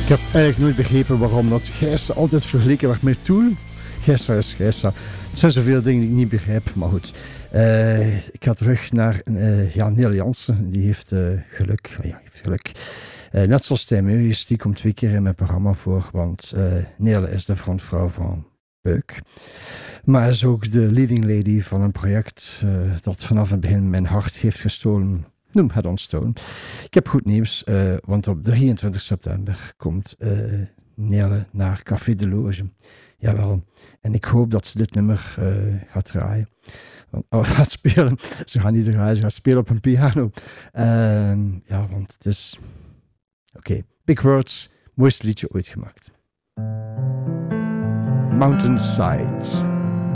Ik heb eigenlijk nooit begrepen waarom dat Gijsa altijd vergeleken werd met Tool. Gijsa is Gijsa. Het zijn zoveel dingen die ik niet begrijp, maar goed. Ik ga terug naar Nele Jansen. Die heeft geluk. Ja, heeft geluk. Net zoals Stijn Meugjes, die komt 2 keer in mijn programma voor, want Nele is de frontvrouw van Beuk. Maar is ook de leading lady van een project dat vanaf het begin mijn hart heeft gestolen. Noem Head on Stone. Ik heb goed nieuws, want op 23 september komt Nele naar Café de Loge. Jawel. En ik hoop dat ze dit nummer gaat draaien. Gaat spelen. Ze gaan niet draaien, ze gaat spelen op een piano. Ja, want het is... Oké. Big Words, mooiste liedje ooit gemaakt. Mountainside.